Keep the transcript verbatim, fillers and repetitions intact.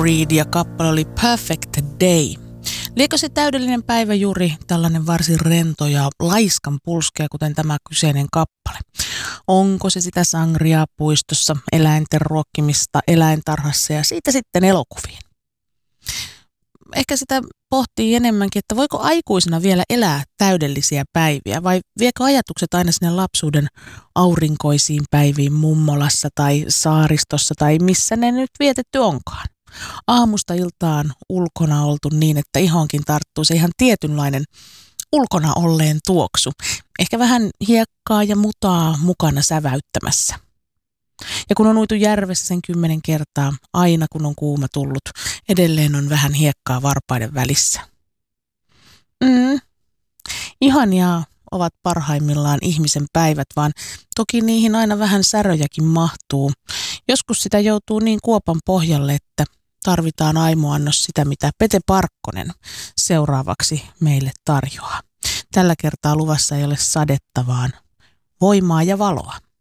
Reid ja kappale oli Perfect Day. Liekö se täydellinen päivä juuri tällainen varsin rento ja laiskan pulskea, kuten tämä kyseinen kappale? Onko se sitä sangriaa puistossa, eläinten ruokkimista eläintarhassa ja siitä sitten elokuviin? Ehkä sitä pohtii enemmänkin, että voiko aikuisena vielä elää täydellisiä päiviä vai viekö ajatukset aina sinne lapsuuden aurinkoisiin päiviin mummolassa tai saaristossa tai missä ne nyt vietetty onkaan. Aamusta iltaan ulkona oltu niin, että ihonkin tarttuu se ihan tietynlainen ulkona olleen tuoksu. Ehkä vähän hiekkaa ja mutaa mukana säväyttämässä. Ja kun on uitu järvessä sen kymmenen kertaa, aina kun on kuuma tullut, edelleen on vähän hiekkaa varpaiden välissä. Mm. Ihania ovat parhaimmillaan ihmisen päivät, vaan toki niihin aina vähän säröjäkin mahtuu. Joskus sitä joutuu niin kuopan pohjalle, että tarvitaan aimoannos sitä, mitä Pete Parkkonen seuraavaksi meille tarjoaa. Tällä kertaa luvassa ei ole sadetta, vaan voimaa ja valoa.